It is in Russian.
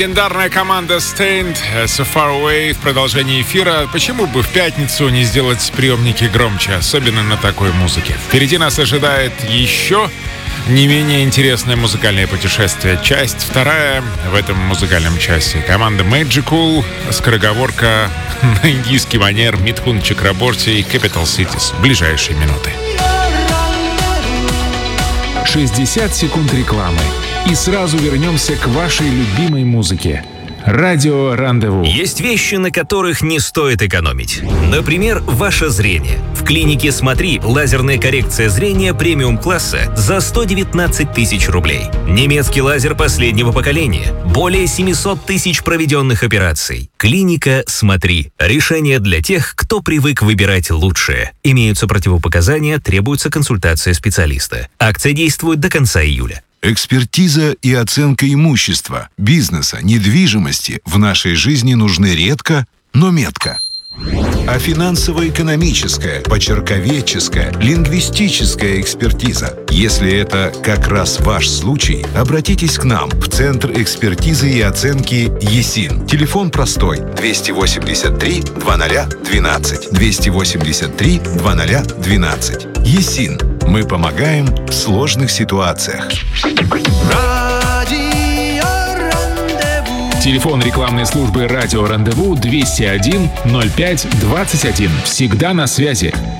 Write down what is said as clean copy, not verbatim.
Легендарная команда Staind, So Far Away в продолжении эфира. Почему бы в пятницу не сделать приемники громче, особенно на такой музыке? Впереди нас ожидает еще не менее интересное музыкальное путешествие. Часть вторая в этом музыкальном часе. Команда Magical, скороговорка на индийский манер, Митхун Чакраборти и Capital Cities. В ближайшие минуты. 60 секунд рекламы. И сразу вернемся к вашей любимой музыке. Радио Рандеву. Есть вещи, на которых не стоит экономить. Например, ваше зрение. В клинике «Смотри» лазерная коррекция зрения премиум-класса за 119 тысяч рублей. Немецкий лазер последнего поколения. Более 700 тысяч проведенных операций. Клиника «Смотри». Решение для тех, кто привык выбирать лучшее. Имеются противопоказания, требуется консультация специалиста. Акция действует до конца июля. Экспертиза и оценка имущества, бизнеса, недвижимости в нашей жизни нужны редко, но метко. А финансово-экономическая, почерковедческая, лингвистическая экспертиза. Если это как раз ваш случай, обратитесь к нам в Центр экспертизы и оценки ЕСИН. Телефон простой: 283 2012. 283 2012. ЕСИН. Мы помогаем в сложных ситуациях. Телефон рекламной службы «Радио Рандеву» 201 05 21. Всегда на связи.